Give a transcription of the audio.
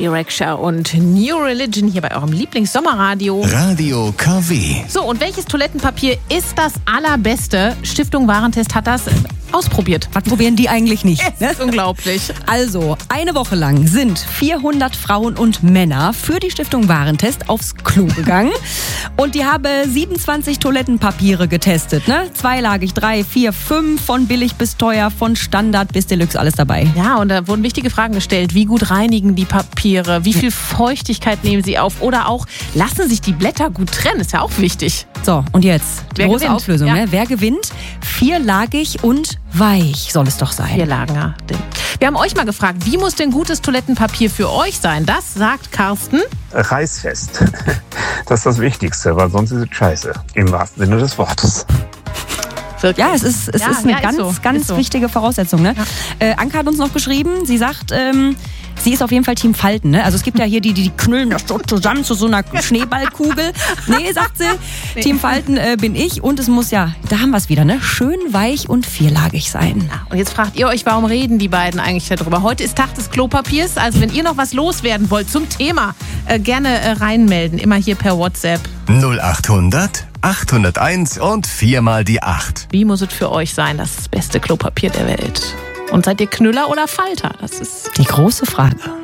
Bebe Rexha und New Religion hier bei eurem Lieblings-Sommerradio. Radio KW. So, und welches Toilettenpapier ist das allerbeste? Stiftung Warentest hat das ausprobiert. Was probieren die eigentlich nicht? Das ist unglaublich. Also, eine Woche lang sind 400 Frauen und Männer für die Stiftung Warentest aufs Klo gegangen. Und die haben 27 Toilettenpapiere getestet. Ne? Zweilagig, 3, 4, 5, von billig bis teuer, von Standard bis Deluxe, alles dabei. Ja, und da wurden wichtige Fragen gestellt. Wie gut reinigen die Papiere? Wie viel Feuchtigkeit nehmen sie auf? Oder auch, lassen sich die Blätter gut trennen? Ist ja auch wichtig. So, und jetzt, Wer große gewinnt? Auflösung. Ja. Ne? Wer gewinnt? Vierlagig und weich soll es doch sein. 4 Lagen, ja. Wir haben euch mal gefragt, wie muss denn gutes Toilettenpapier für euch sein? Das sagt Carsten. Reißfest. Das ist das Wichtigste, weil sonst ist es scheiße. Im wahrsten Sinne des Wortes. Wirklich. Ja, es ist eine ganz wichtige Voraussetzung. Ne? Ja. Anka hat uns noch geschrieben, sie sagt, sie ist auf jeden Fall Team Falten. Ne? Also es gibt ja hier die knüllen das so zusammen zu so einer Schneeballkugel. Nee, sagt sie, nee. Team Falten bin ich. Und es muss ja, da haben wir es wieder, ne? Schön weich und vierlagig sein. Ja, und jetzt fragt ihr euch, warum reden die beiden eigentlich darüber? Heute ist Tag des Klopapiers. Also wenn ihr noch was loswerden wollt zum Thema, gerne reinmelden. Immer hier per WhatsApp. 0800 801 und 4 mal die 8. Wie muss es für euch sein, das beste Klopapier der Welt? Und seid ihr Knüller oder Falter? Das ist die große Frage.